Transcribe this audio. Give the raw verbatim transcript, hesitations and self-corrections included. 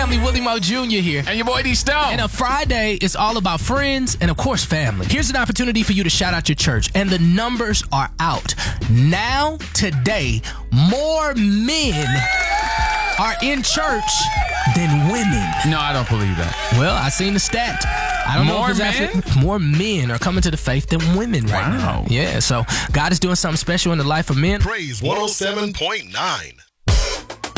family, Willie Moe Junior here. And your boy D Stone. And a Friday is all about friends and, of course, family. Here's an opportunity for you to shout out your church, and the numbers are out. Now, today, more men are in church than women. No, I don't believe that. Well, I seen the stat. I don't More know if it's men? actually, more men are coming to the faith than women right Wow. now. Yeah, so God is doing something special in the life of men. Praise one oh seven point nine.